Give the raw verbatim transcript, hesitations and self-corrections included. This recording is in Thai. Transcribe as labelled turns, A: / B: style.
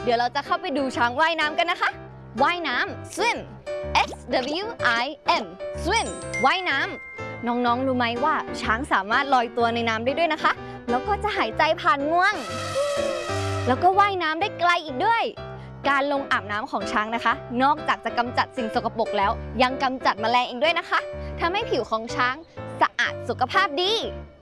A: เดี๋ยวเราจะเข้าไปดูช้างว่ายน้ำกันนะคะว่ายน้ำ swim S W I M swim ว่ายน้ำน้องๆรู้ไหมว่าช้างสามารถลอยตัวในน้ำได้ด้วยนะคะแล้วก็จะหายใจผ่านงวงแล้วก็ว่ายน้ำได้ไกลอีกด้วยการลงอาบน้ำของช้างนะคะนอกจากจะกำจัดสิ่งสกปรกแล้วยังกำจัดแมลงอีกด้วยนะคะทำให้ผิวของช้างสะอาดสุขภาพดี